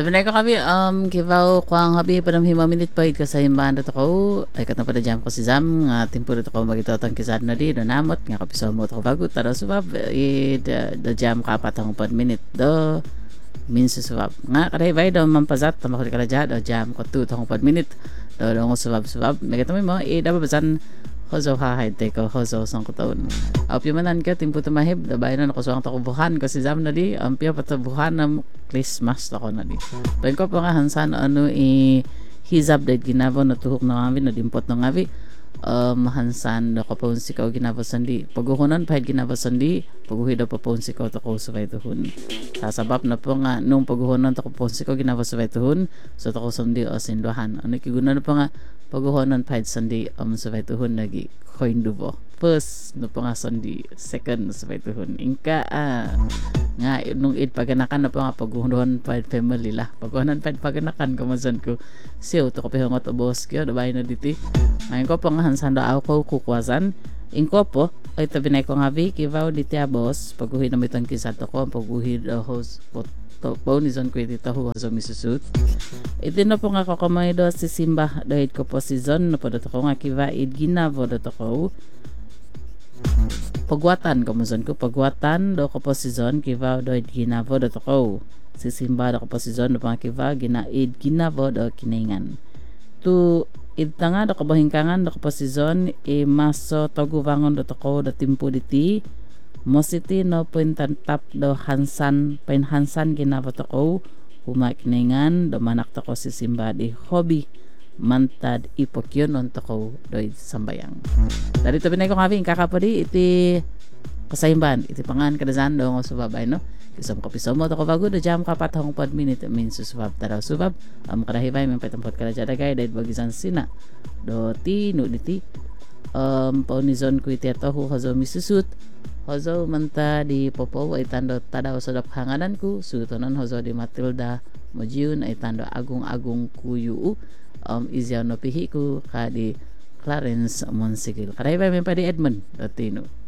Tapi na ko kami kibaw ko ang habi pa ng himaminit pa ka sa himbahan dito ko ay katang pa jam ko si Zam nga timpo dito ko magitotang kisad na di do namot nga kapiso mo to bago tara subab the jam ka patang 4 minute do minso subab nga kaday bay do mampazat tama ko kala jad do jam ko 2 tong 4 minute do do subab megatami mo dapat basan hozo hahay teko hozo sang kuton apyo manan ka timpo tumahib da bayan na ko so ang takubuhan kasi Zam na di ampyo patabuhan ng Christmas ako na di bayan ko pa nga hansan hizab da ginabo na tuhok na ngavi na dimpot na ngavi hansan da ko pon sikaw ginabo sandi paguhunan pa ginabo sandi paguhi daw pa pon sikaw to ko sa tuhon sasabab na po nga nung paguhunan to ko pon sikaw ginabo sa tuhon so to ko sandi o sinduhan ano kigunan pa nga paguhonan pa sandi sa tuhon lagi coin dubo first no pa nga sandi second sa tuhon ingka nga nung paganakan na pa nga paguhonan pa family la paguhonan pa paganakan kamasan ko siyo to ko pehongot obos kyo dabay na diti ngayon ko pa nga hansan da ako kukwasan ingko po ay tabi na ko nga vi kivaw diti abos paguhi na mitang kisat ko paguhi host to po ni zon ko dito ho sa misusut iti na po nga kakamay do si Simba dahil ko po si zon na po dito ko nga kivaid ginavo dito ko pagwatan kamuzon ko pagwatan do ko po si zon kivaw dahil ginavo dito ko si Simba do ko po si zon do pa kiva ginaid ginavo do kiningan tu idtanga do ko bahingkangan do ko po si zon maso taguvangon do ko do timpo diti mositi no puintan tap do hansan ginabat ako humakningan do manak to ko si Simba di hobby mantad ipokyon on to ko do sambayang dari to binay ko ngaving kakapodi iti kasayimban iti pangan kadazan do ngo subabay no kisam ko piso mo to ko bago do jam ka patong 4 minute min susubab taraw subab kadahibay men patampot kada jadagay dahil bagisan sina do ti no diti paunizon ko iti ato ho hazo misusut hozo manta di popo ay tando tadaw sa hanganan ku sutonon hozo di Matilda Mojun ay tando agung kuyu izyaw no pihi ku ka di Clarence Monsigil karay ba men pa di Edmund Latino